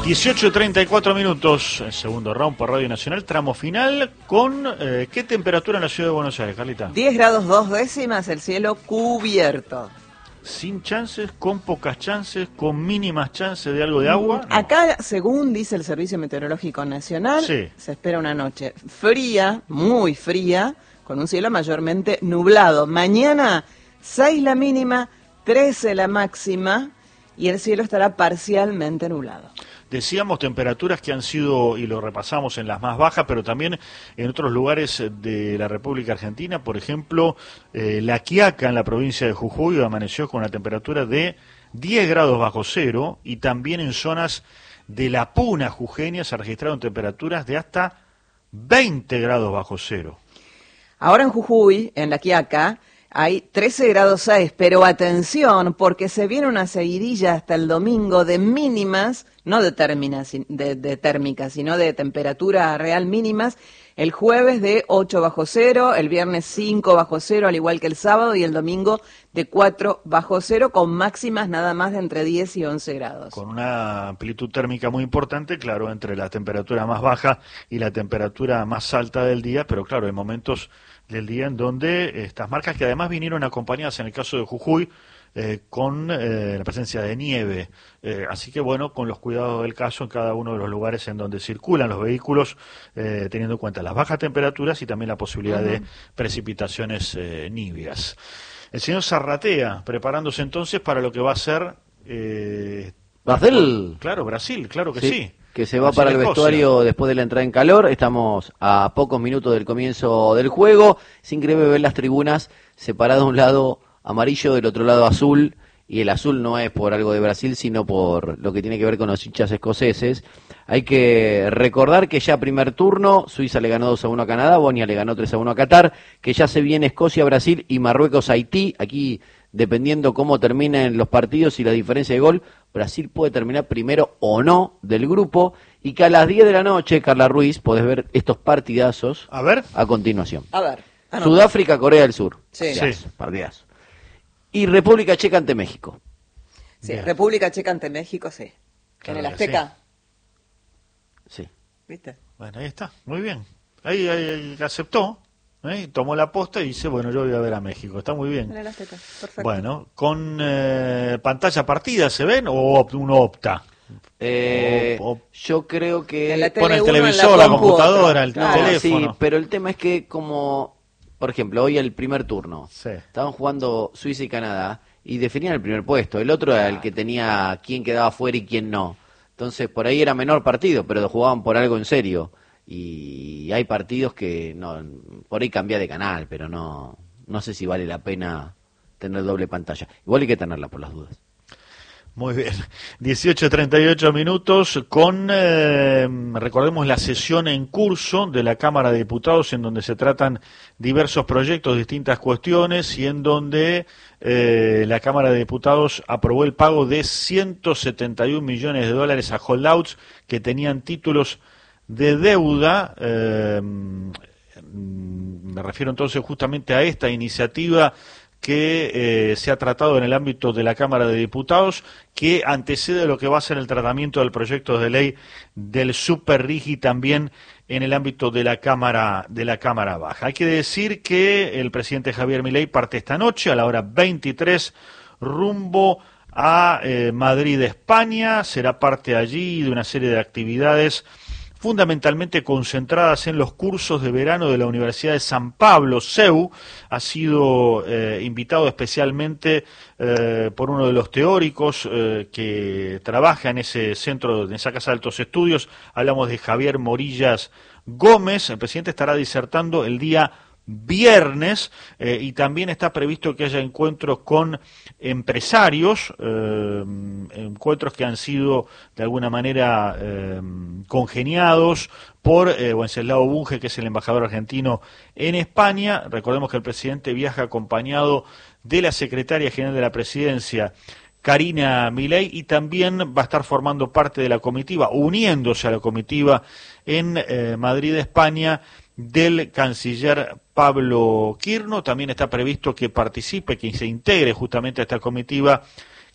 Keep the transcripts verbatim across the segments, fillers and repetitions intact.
dieciocho treinta y cuatro minutos, el segundo round por Radio Nacional, tramo final, con eh, ¿qué temperatura en la ciudad de Buenos Aires, Carlita? diez grados dos décimas, el cielo cubierto. Sin chances, con pocas chances, con mínimas chances de algo de agua. No. Acá, según dice el Servicio Meteorológico Nacional, sí. se espera una noche fría, muy fría, con un cielo mayormente nublado. Mañana, seis la mínima, trece la máxima, y el cielo estará parcialmente nublado. Decíamos temperaturas que han sido, y lo repasamos, en las más bajas, pero también en otros lugares de la República Argentina. Por ejemplo, eh, La Quiaca, en la provincia de Jujuy, amaneció con una temperatura de diez grados bajo cero, y también en zonas de La Puna jujeña se registraron temperaturas de hasta veinte grados bajo cero. Ahora en Jujuy, en La Quiaca, hay trece grados seis, pero atención, porque se viene una seguidilla hasta el domingo de mínimas, no de, términa, de, de térmicas, sino de temperatura real mínimas, el jueves de ocho bajo cero, el viernes cinco bajo cero, al igual que el sábado, y el domingo de cuatro bajo cero, con máximas nada más de entre diez y once grados. Con una amplitud térmica muy importante, claro, entre la temperatura más baja y la temperatura más alta del día, pero claro, hay momentos del día en donde estas marcas, que además vinieron acompañadas en el caso de Jujuy eh, con eh, la presencia de nieve, eh, así que bueno, con los cuidados del caso en cada uno de los lugares en donde circulan los vehículos, eh, teniendo en cuenta las bajas temperaturas y también la posibilidad uh-huh. de precipitaciones eh, nibias. El señor Zarratea, preparándose entonces para lo que va a ser eh, Brasil. Claro, Brasil, claro que sí. sí. Que se va para el vestuario después de la entrada en calor. Estamos a pocos minutos del comienzo del juego. Es increíble ver las tribunas separadas, de un lado amarillo, del otro lado azul. Y el azul no es por algo de Brasil, sino por lo que tiene que ver con los hinchas escoceses. Hay que recordar que ya primer turno, Suiza le ganó dos a uno a Canadá, Bosnia le ganó tres a uno a Qatar, que ya se viene Escocia, Brasil y Marruecos, Haití. Aquí, dependiendo cómo terminen los partidos y la diferencia de gol, Brasil puede terminar primero o no del grupo, y que a las diez de la noche, Carla Ruiz, podés ver estos partidazos a ver a continuación. A ver. Ah, no. Sudáfrica, Corea del Sur. Sí. sí. Partidazo. Y República Checa ante México. Sí, Bien. República Checa ante México, sí. Claro, en el Azteca. Sí. sí. ¿Viste? Bueno, ahí está, muy bien. Ahí, ahí, ahí aceptó. ¿Eh? Tomó la posta y dice, bueno, yo voy a ver a México, está muy bien. Perfecto. Bueno, ¿con eh, pantalla partida se ven o uno opta? Eh, o, o, yo creo que... Pone el televisor, la, la computadora, el no, teléfono. Sí, pero el tema es que como, por ejemplo, hoy el primer turno, sí. estaban jugando Suiza y Canadá y definían el primer puesto, el otro era el que tenía quién quedaba fuera y quién no. Entonces por ahí era menor partido, pero jugaban por algo en serio. Y hay partidos que no, por ahí cambia de canal, pero no no sé si vale la pena tener doble pantalla. Igual hay que tenerla por las dudas. Muy bien, dieciocho treinta y ocho minutos con, eh, recordemos, la sesión en curso de la Cámara de Diputados, en donde se tratan diversos proyectos, distintas cuestiones, y en donde eh, la Cámara de Diputados aprobó el pago de ciento setenta y un millones de dólares a holdouts que tenían títulos de deuda. eh, me refiero entonces justamente a esta iniciativa que eh, se ha tratado en el ámbito de la Cámara de Diputados, que antecede lo que va a ser el tratamiento del proyecto de ley del Superrigi también en el ámbito de la Cámara de la Cámara Baja. Hay que decir que el presidente Javier Milei parte esta noche a la hora veintitrés rumbo a eh, Madrid, España. Será parte allí de una serie de actividades fundamentalmente concentradas en los cursos de verano de la Universidad de San Pablo, C E U. Ha sido eh, invitado especialmente eh, por uno de los teóricos eh, que trabaja en ese centro, en esa casa de altos estudios. Hablamos de Javier Morillas Gómez. El presidente estará disertando el día viernes eh, y también está previsto que haya encuentros con empresarios, eh, encuentros que han sido de alguna manera eh, congeniados por eh, Wenceslao Bunge, que es el embajador argentino en España. Recordemos que el presidente viaja acompañado de la secretaria general de la presidencia, Karina Milei, y también va a estar formando parte de la comitiva, uniéndose a la comitiva en eh, Madrid, España, del canciller Pablo Quirno. También está previsto que participe, que se integre justamente a esta comitiva,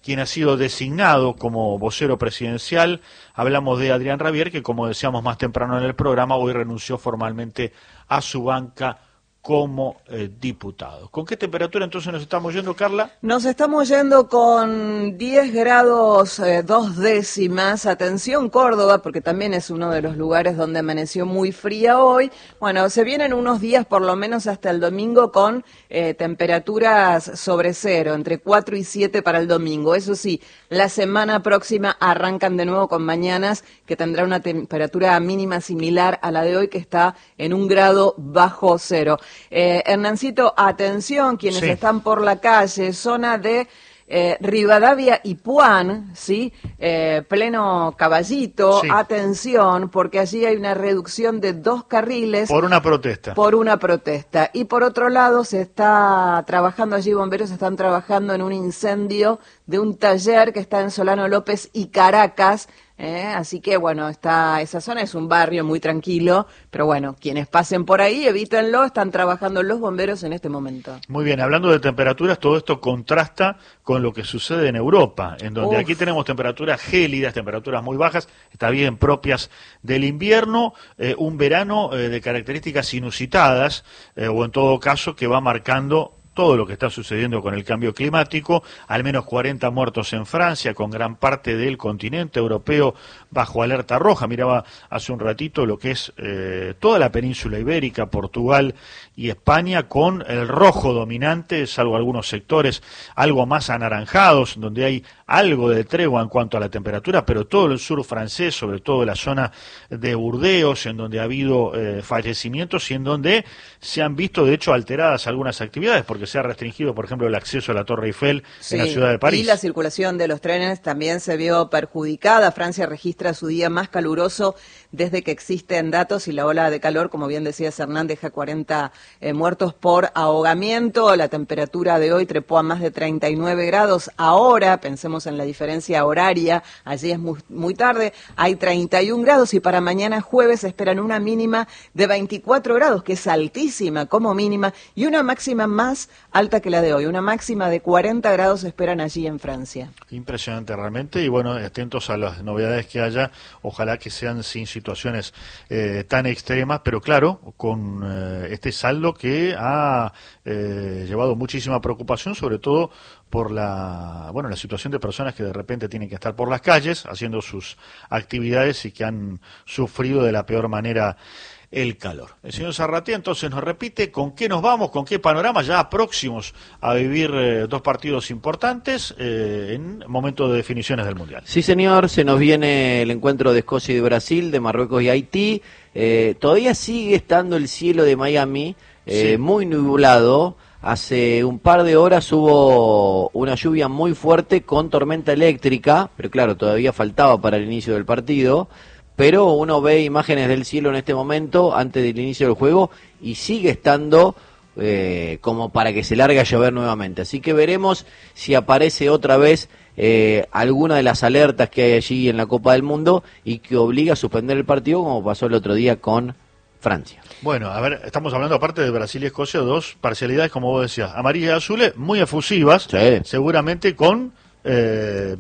quien ha sido designado como vocero presidencial. Hablamos de Adrián Rabier, que como decíamos más temprano en el programa, hoy renunció formalmente a su banca como eh, diputado. ¿Con qué temperatura entonces nos estamos yendo, Carla? Nos estamos yendo con diez grados eh, dos décimas. Atención Córdoba, porque también es uno de los lugares donde amaneció muy fría hoy. Bueno, se vienen unos días por lo menos hasta el domingo con eh, temperaturas sobre cero, entre cuatro y siete para el domingo. Eso sí, la semana próxima arrancan de nuevo con mañanas que tendrá una temperatura mínima similar a la de hoy, que está en un grado bajo cero. Eh, Hernancito, atención, quienes sí. están por la calle, zona de eh, Rivadavia y Puan, ¿sí? Eh, pleno Caballito, sí. atención, porque allí hay una reducción de dos carriles. Por una protesta. Por una protesta. Y por otro lado, se está trabajando allí, bomberos están trabajando en un incendio de un taller que está en Solano López y Caracas. Eh, así que bueno, está, esa zona es un barrio muy tranquilo, pero bueno, quienes pasen por ahí, evítenlo, están trabajando los bomberos en este momento. Muy bien, hablando de temperaturas, todo esto contrasta con lo que sucede en Europa, en donde Uf. aquí tenemos temperaturas gélidas, temperaturas muy bajas, está bien propias del invierno, eh, un verano eh, de características inusitadas, eh, o en todo caso que va marcando todo lo que está sucediendo con el cambio climático, al menos cuarenta muertos en Francia, con gran parte del continente europeo bajo alerta roja. Miraba hace un ratito lo que es eh, toda la península ibérica, Portugal y España, con el rojo dominante, salvo algunos sectores algo más anaranjados, donde hay algo de tregua en cuanto a la temperatura, pero todo el sur francés, sobre todo la zona de Burdeos, en donde ha habido eh, fallecimientos y en donde se han visto, de hecho, alteradas algunas actividades, porque se ha restringido, por ejemplo, el acceso a la Torre Eiffel sí, en la ciudad de París. Y la circulación de los trenes también se vio perjudicada. Francia registra su día más caluroso desde que existen datos, y la ola de calor, como bien decías Hernán, deja cuarenta eh, muertos por ahogamiento. La temperatura de hoy trepó a más de treinta y nueve grados. Ahora, pensemos en la diferencia horaria, allí es muy, muy tarde, hay treinta y un grados, y para mañana jueves esperan una mínima de veinticuatro grados, que es altísima como mínima, y una máxima más alta que la de hoy. Una máxima de cuarenta grados esperan allí en Francia. Impresionante realmente, y bueno, atentos a las novedades que haya, ojalá que sean sin situaciones eh, tan extremas, pero claro, con eh, este saldo que ha eh, llevado muchísima preocupación, sobre todo por la bueno la situación de personas que de repente tienen que estar por las calles haciendo sus actividades y que han sufrido de la peor manera el calor. El señor Zarratea entonces nos repite con qué nos vamos, con qué panorama, ya próximos a vivir eh, dos partidos importantes eh, en momento de definiciones del Mundial. Sí, señor, se nos viene el encuentro de Escocia y de Brasil, de Marruecos y Haití. Eh, todavía sigue estando el cielo de Miami eh, sí. muy nublado. Hace un par de horas hubo una lluvia muy fuerte con tormenta eléctrica, pero claro, todavía faltaba para el inicio del partido. Pero uno ve imágenes del cielo en este momento, antes del inicio del juego, y sigue estando eh, como para que se largue a llover nuevamente. Así que veremos si aparece otra vez eh, alguna de las alertas que hay allí en la Copa del Mundo y que obliga a suspender el partido, como pasó el otro día con Francia. Bueno, a ver, estamos hablando aparte de Brasil y Escocia, dos parcialidades, como vos decías, amarillas y azules, muy efusivas, sí. seguramente con... Eh,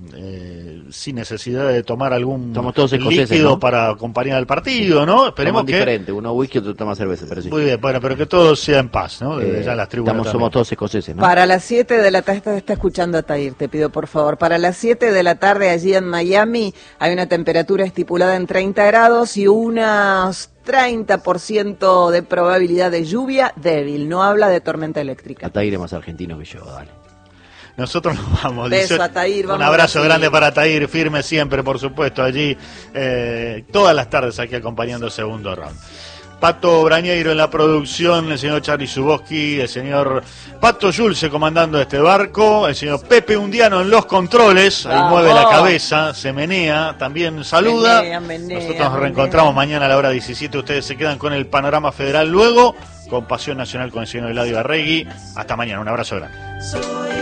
eh, sin necesidad de tomar algún líquido, ¿no?, para acompañar al partido, ¿no? Esperemos somos que diferente, uno whisky, otro toma cerveza, pero sí. Muy bien, bueno, pero que todo sea en paz, ¿no? Desde eh, ya las tribunas estamos, somos todos escoceses, ¿no? Para las siete de la tarde, está, está escuchando a Tahir, te pido por favor, para las siete de la tarde allí en Miami hay una temperatura estipulada en treinta grados y unos treinta por ciento de probabilidad de lluvia débil, no habla de tormenta eléctrica. A Tahir es más argentino que yo, dale. Nosotros nos vamos. Beso a Tahir, vamos. Un abrazo grande para Tahir, firme siempre, por supuesto, allí eh, todas las tardes aquí acompañando el segundo round. Pato Brañeiro en la producción, el señor Charly Zuboski, el señor Pato Yulce comandando este barco, el señor Pepe Undiano en los controles, ahí mueve la cabeza, se menea, también saluda. Menea, menea, Nosotros nos reencontramos menea. mañana a la hora diecisiete, ustedes se quedan con el panorama federal luego, con Pasión Nacional con el señor Eladio Arregui. Hasta mañana, un abrazo grande.